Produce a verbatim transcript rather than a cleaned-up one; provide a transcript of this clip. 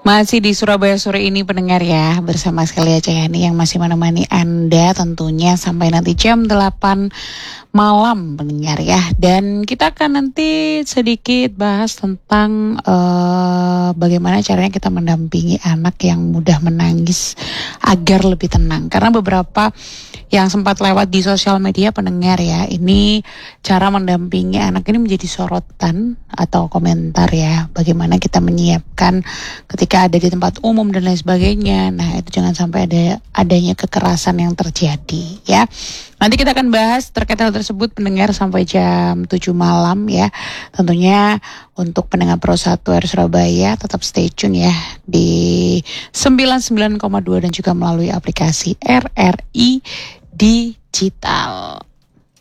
Masih di Surabaya sore ini pendengar ya, bersama Skelia Cayani yang masih menemani Anda tentunya sampai nanti jam delapan malam pendengar ya. Dan kita akan nanti sedikit bahas tentang uh, bagaimana caranya kita mendampingi anak yang mudah menangis agar lebih tenang. Karena beberapa yang sempat lewat di sosial media pendengar ya, ini cara mendampingi anak ini menjadi sorotan atau komentar ya, bagaimana kita menyiapkan ketika ada di tempat umum dan lain sebagainya. Nah itu jangan sampai ada adanya kekerasan yang terjadi ya. Nanti kita akan bahas terkait hal tersebut pendengar sampai jam tujuh malam ya. Tentunya untuk pendengar Pro satu R Surabaya tetap stay tune ya di sembilan puluh sembilan koma dua dan juga melalui aplikasi R R I Digital.